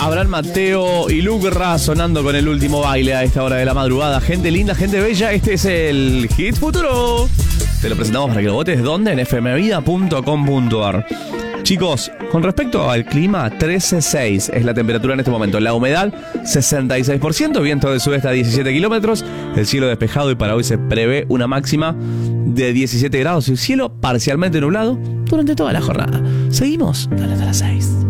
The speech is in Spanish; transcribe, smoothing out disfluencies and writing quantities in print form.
Abraham Mateo y Lucra sonando con el último baile a esta hora de la madrugada. Gente linda, gente bella, este es el Hit Futuro. Te lo presentamos para que lo votes. ¿Dónde? En fmvida.com.ar. Chicos, con respecto al clima, 13.6 es la temperatura en este momento. La humedad, 66%, viento del sudeste a 17 kilómetros. El cielo despejado y para hoy se prevé una máxima de 17 grados y cielo parcialmente nublado durante toda la jornada. Seguimos, dale hasta las 6.